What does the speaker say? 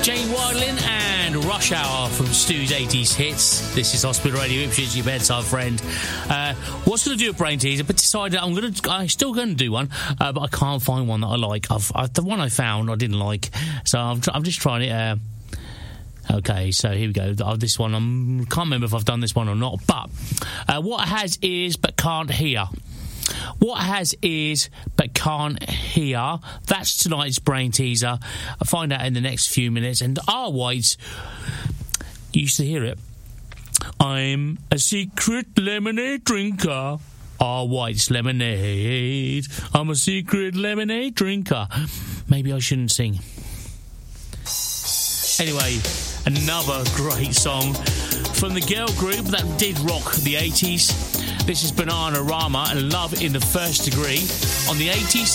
Jane Wadlin and Rush Hour from Stu's 80s hits. This is Hospital Radio Ipswich, your bedside friend. Was going to do a brain teaser, but decided I'm still going to do one, but I can't find one that I like. The one I found I didn't like, so I'm just trying it. Okay, so here we go. This one, I can't remember if I've done this one or not, but what has ears but can't hear. What has ears but can't hear? That's tonight's brain teaser. I'll find out in the next few minutes. And White, you used to hear it. I'm a secret lemonade drinker. White's lemonade. I'm a secret lemonade drinker. Maybe I shouldn't sing. Anyway, another great song from the girl group that did rock the 80s. This is Bananarama and Love in the First Degree on the 80s.